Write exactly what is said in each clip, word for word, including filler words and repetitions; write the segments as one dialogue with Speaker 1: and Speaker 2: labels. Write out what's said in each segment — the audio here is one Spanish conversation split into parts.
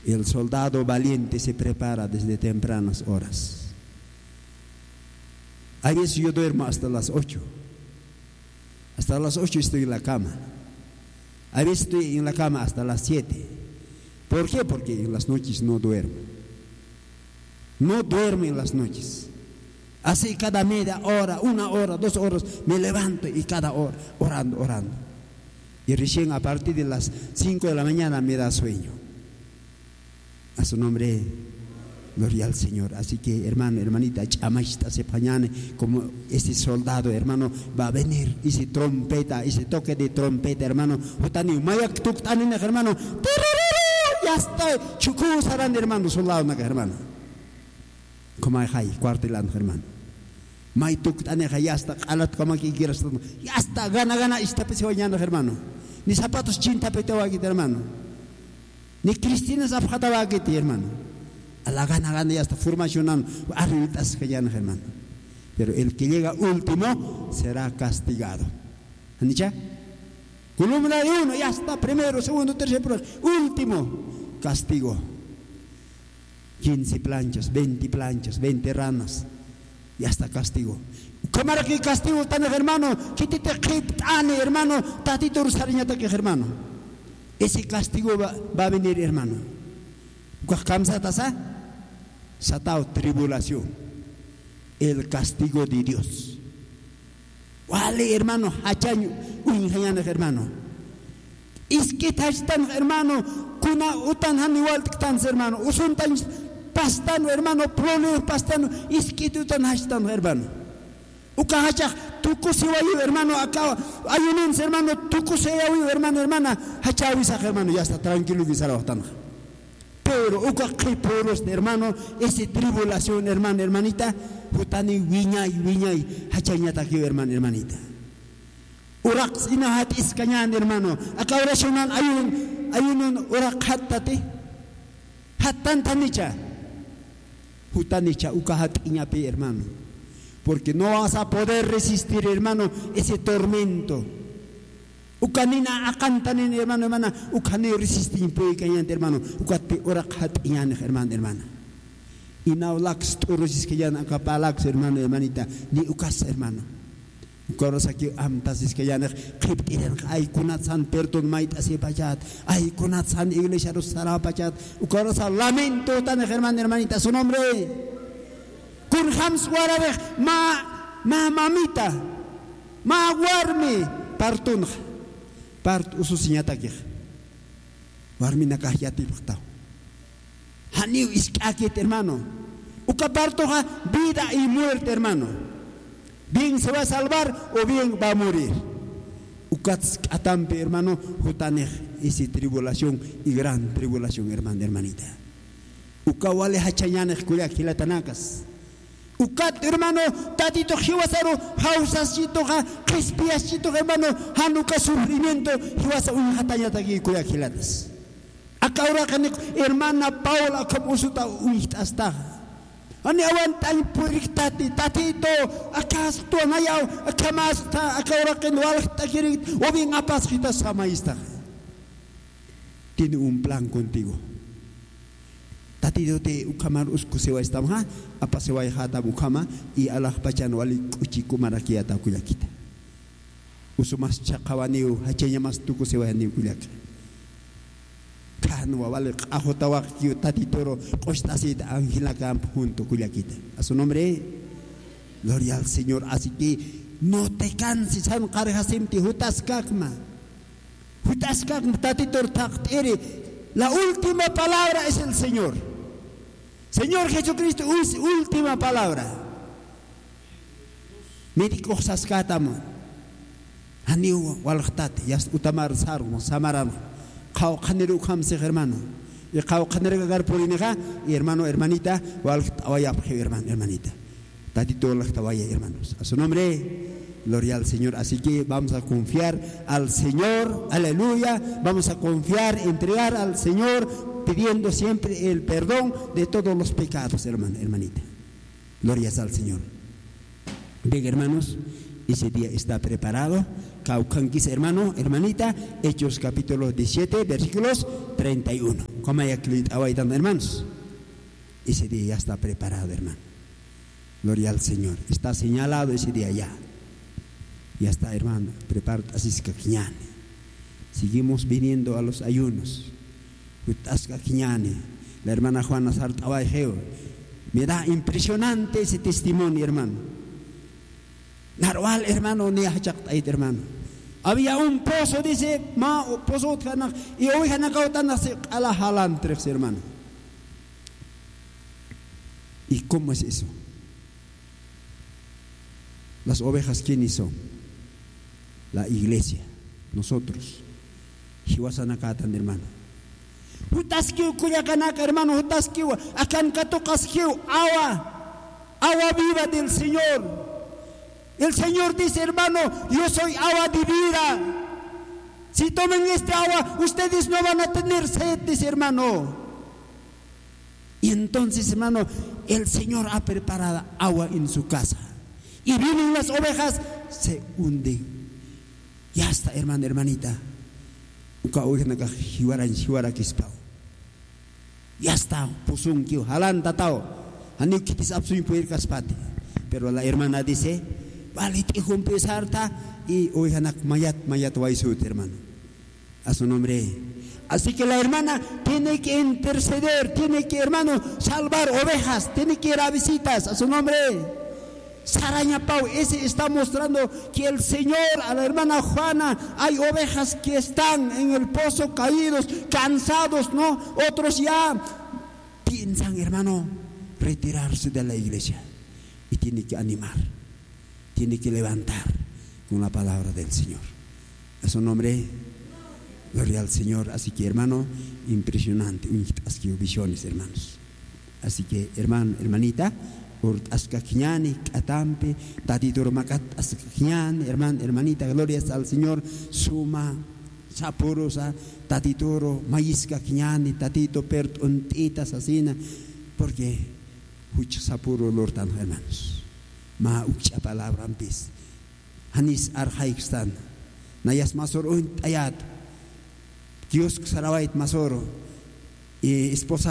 Speaker 1: El soldado valiente se prepara desde tempranas horas. A veces yo duermo hasta las ocho. Hasta las ocho estoy en la cama. A veces estoy en la cama hasta las siete. ¿Por qué? Porque en las noches no duermo. No duermo en las noches. Así cada media hora, una hora, dos horas, me levanto y cada hora, orando, orando. Y recién a partir de las cinco de la mañana me da sueño. A su nombre, gloria al Señor. Así que, hermano, hermanita, chamachita se pañane, como ese soldado, hermano, va a venir, ese trompeta, ese toque de trompeta, hermano. Utani, mayak tuktani, hermano, ya está, chucu sarán, hermano, soldado, hermano. Como hay, cuartelando, hermano. May tuktani, ya está, alat como que quieras, ya está, gana, gana, está peseoñando, hermano. Ni zapatos chinta peteo aquí, hermano. Ni cristianas abjataba aquí, hermano. A la gana, gana, ya está formacionando. Arribitas que ya no, hermano. Pero el que llega último será castigado. ¿Anicha? Columna de uno, ya está. Primero, segundo, tercero, último castigo. quince planchas, veinte planchas, veinte ranas. Ya está castigo. ¿Cómo era que castigo tan, hermano? ¿Qué te quitane, hermano? Tatito rusariñata que, hermano. Ese castigo va, va a venir, hermano. ¿Cuándo Satao, tribulación. El castigo de Dios. Vale, hermano, hachaño, un hermano. Es que tan, hermano, kuna utan han igual tan, hermano. Usun tan pastano, hermano, problema pastano. Es que tú tan hastan, hermano. Uka hachak, tu kusiwayu, hermano, acá hay un hermano, tu kusiwayu, hermano, hermana, hachawisa, hermano, ya está tranquilo que será tan. Pero uka poros, hermano, esa tribulación, hermano, hermanita, hutani wiñay, wiñay, hachañata aquí, hermano, hermanita. Urak sinahat iskañan, hermano, acá oracionan hay un, hay un urak hatate, hatan tanicha, hutanicha, uka hat iñape, hermano. Porque no vas a poder resistir, hermano, ese tormento. Ukanina akantanin, hermano, hermana, ukani resistir, hermano, ukati orakat yan, hermano, hermana. Inaulax turusis que yan akapalax, hermano, hermanita, ni ukas, hermano. Ukoros aquí amtasis que yan kriptiren, ay kunatsan perdón mait así pachat, ay kunatsan iglesia rosara pachat, ukoros lamento tan, hermano, hermanita, su nombre. Kun hams warabeh ma ma mamita ma warmi partun part ususiñata kih warmi nakahyati phtao haniu iskakit, hermano, uka partoja vida y muerte, hermano, bien se va a salvar o bien va a morir. Ukats atampe, hermano, hutaneh esa tribulación y gran tribulación, hermano, hermanita. Uka wale hachañaneh kuya kilatanakas. Ukat, hermano, tatito jiwasaro, hausasito, crispiasito, hermano, hanuka sufrimiento, jiwasa un hatayata aquí kuya kilatas. Acá ahora que hermana Paula como suta uit hasta. Ani awantan purictati, tatito, acá esto nayao, acá más, acá ahora que no alta quiere, o bien apas kita sama ista. Tiene un plan contigo. Tatito te ukamar usku sewa istamha, apa sewa hata ukama, y Allah pacan wali uchi kumarakia ta kulakita. Usumas chakawaniu, hachenya mas tuku sewa ni kulak. Kan wale ahotawak kiu tatitoro, costasid angela camp junto kulakita. A su nombre, gloria al Señor. Así que no te canses, san karhasim ti hutaskakma. Hutaskakma tatitor taktere. La última palabra es el Señor. Señor Jesucristo, última palabra. Médico saskatamo. Aniu walhtate, yas utamar sarmo, samaran. Kau kaneru kamse, hermano. Y kau kaneru gagar polineja, y hermano, hermanita, walhtawaya, hermano, hermanita. Tatito walhtawaya, hermanos. A su nombre. Gloria al Señor. Así que vamos a confiar al Señor, aleluya. Vamos a confiar, entregar al Señor, pidiendo siempre el perdón de todos los pecados, hermano, hermanita. Glorias al Señor. Bien, hermanos, ese día está preparado. Caucanquis, hermano, hermanita, Hechos capítulo diecisiete, versículos treinta y uno. como ya clit awaitan hermanos. Ese día ya está preparado, hermano. Gloria al Señor. Está señalado ese día ya. Ya está, hermano. Prepárate, así es que seguimos viniendo a los ayunos. La hermana Juana Sartabajeo. Me da impresionante ese testimonio, hermano. Narwal, hermano, ni hachaktait, hermano. Había un pozo, dice, ma pozo y hoy hanakautan a la jalantres, hermano. ¿Y cómo es eso? Las ovejas, ¿quiénes son? La iglesia, nosotros. Hiwasanakatan, hermano. Hutaskiu kuyakanaka, hermano, hutaskiu. Akan katokaskiu, agua, agua viva del Señor. El Señor dice, hermano, yo soy agua de vida. Si toman este agua, ustedes no van a tener sed, dice, hermano. Y entonces, hermano, el Señor ha preparado agua en su casa. Y vienen las ovejas, se hunden. Ya está, hermano, hermanita. Ya está, pusung kiu, halan tatao. Ani kitis absuin puir kaspati. Pero la hermana dice, vale, hijo empezarta y ovejanak mayat, mayat waisut, hermano. A su nombre. Así que la hermana tiene que interceder, tiene que, hermano, salvar ovejas, tiene que ir a visitas, a su nombre. Saraña Pau, ese está mostrando que el Señor, a la hermana Juana, hay ovejas que están en el pozo caídos, cansados, ¿no? Otros ya piensan, hermano, retirarse de la iglesia. Y tiene que animar, tiene que levantar con la palabra del Señor. A su nombre, gloria al Señor. Así que, hermano, impresionante, visiones, hermanos. Así que, hermano, hermanita, Askakiñani, Katampe, Tatitoro Macat, Askakiñani, hermano, hermanita, glorias al Señor, Suma, Saporosa, Tatitoro, Maísca Kiñani, Tatito, Pert, Ontita, Sasina, porque Huch Sapuro Lortan, hermanos, Ma Ucha palabra ampis, Hanis Arhaixtan, Nayas Masor Unt Ayat, Dios Sarawait Masoro, y esposa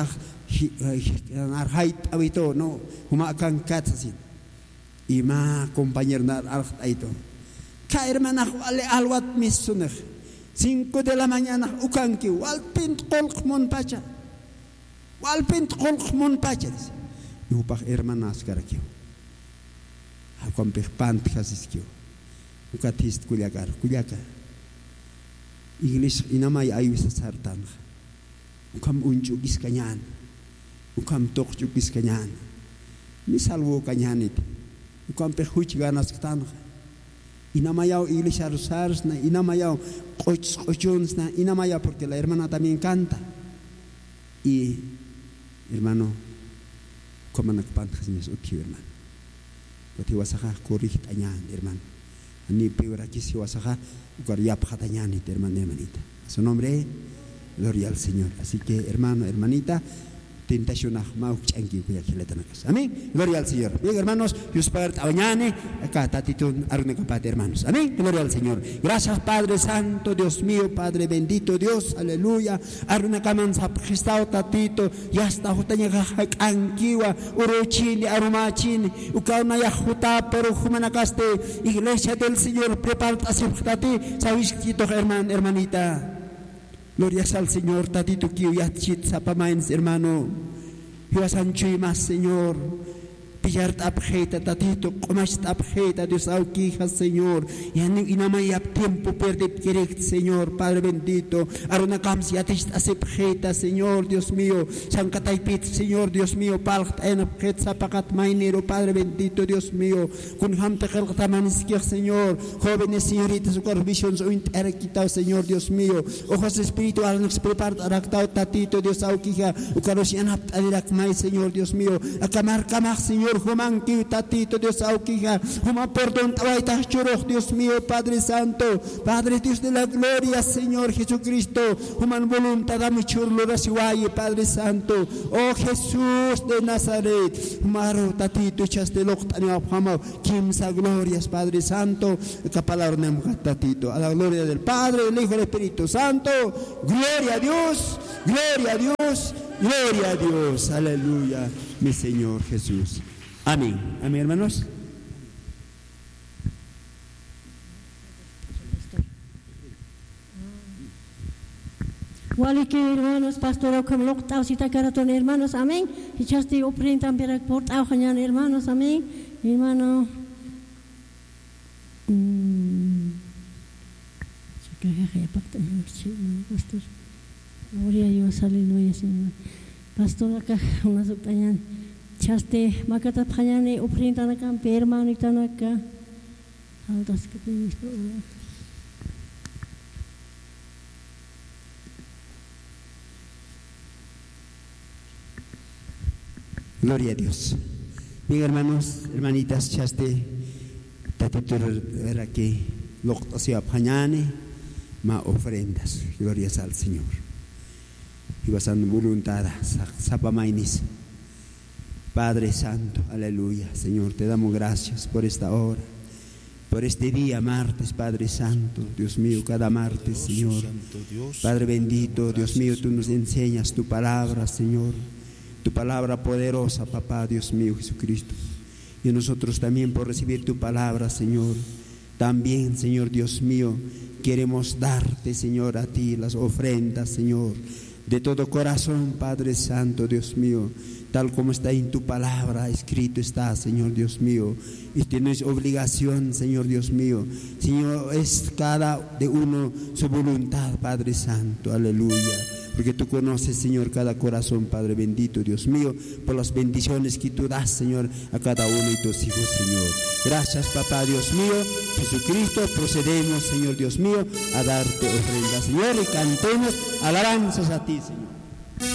Speaker 1: Arhait abito no humakan katsasin y ma compañero nar arhaito ka hermana ale alwat misunah cinco de la mañana ukanki walpint kolk mon pacha walpint kolk mon pacha upah hermanas karakio akwam pehpant kasiskio ukatist kuliakar kuliakar English inamay ayus sartan ukam unjugis kanyan ukam tokjugis kanyan ni salvo kanyan it ukam pehuch ganas ktan inamayaw English arusars na inamayaw qoch qochons na inamayaw porque la hermana también canta y hermano como nakpan khasmes uti hermano uti wasaha korih tanyan hermano ani pewra kisi wasaha ukar yap khatanyan it hermano hermanita a su nombre. Gloria al Señor. Así que, hermano, hermanita, tentación a mau changi kuya kiletanas. Amén. Gloria al Señor. Bien, hermanos, Dios Padre tañane, acá tatitun arunecapate, hermanos. Amén. Gloria al Señor. Gracias, Padre Santo, Dios mío, Padre bendito, Dios, aleluya. Arunecaman sapgistao tatito, ya está jutanya anquiwa, urochini, arumachini, ukauna ya juta, pero humanakaste, iglesia del Señor, prepárate así, sabes, hermano, hermanita. Glorias al Señor, tatito kiyo yachit sa pamains, hermano. Hiwasan chuy mas, Señor. Piyart abjeta, tatito, comas abjeta, Dios auquijas, Señor. Y inamayap tiempo perde direct, Señor, Padre bendito. Aruna kams yatist asepjeta, Señor, Dios mío. San kataipit, Señor, Dios mío. Palcht en abjet sapakat mainero, Padre bendito, Dios mío. Kun ham tekeltamaniskia, Señor. Jóvenes, señoritas, su visions o interquitao, Señor, Dios mío. Ojos espirituales nos preparan aractao, tatito, Dios auquija. Ukaros yanap adirak mai, Señor, Dios mío. Akamar kamar, Señor. Señor, Juman que tatito Dios auquija, Juman perdón tabaita choro, Dios mío, Padre Santo, Padre Dios de la gloria, Señor Jesucristo, Juman voluntad a mi churlo rasiwaye, Padre Santo, oh Jesús de Nazaret, Maro tatito chas de loctani afama, quimsa glorias, Padre Santo, esta palabra nem tatito, a la gloria del Padre, del Hijo y del Espíritu Santo, gloria a Dios, gloria a Dios, gloria a Dios, aleluya, mi Señor Jesús. Amén. Amén, hermanos.
Speaker 2: Wali que hermanos, pastor, como lo que está caratón, hermanos, amén. Y chaste opren también por tajañan, hermanos, amén. Hermano. Pastor. Gloria a Dios, aleluya, Señor. Pastor, acá una subtañan. Chaste, macata pañane, opren tanakan, hermano, y tanaka. Altas que tienes.
Speaker 1: Gloria a Dios. Bien, hermanos, hermanitas, chaste, tatito ver aquí, lo que hacía pañane, ma ofrendas, glorias al Señor. Y basando voluntad, sapamainis. Padre Santo, aleluya, Señor, te damos gracias por esta hora, por este día, martes, Padre Santo, Dios mío, cada martes, Señor. Padre bendito, Dios mío, tú nos enseñas tu palabra, Señor. Tu palabra poderosa, papá, Dios mío, Jesucristo. Y nosotros también por recibir tu palabra, Señor. También, Señor Dios mío, queremos darte, Señor, a ti las ofrendas, Señor. De todo corazón, Padre Santo, Dios mío. Tal como está en tu palabra, escrito está, Señor Dios mío. Y tienes obligación, Señor Dios mío. Señor, es cada de uno su voluntad, Padre Santo, aleluya. Porque tú conoces, Señor, cada corazón, Padre bendito, Dios mío, por las bendiciones que tú das, Señor, a cada uno de tus hijos, Señor. Gracias, papá, Dios mío, Jesucristo, procedemos, Señor Dios mío, a darte ofrenda, Señor, y cantemos alabanzas a ti, Señor.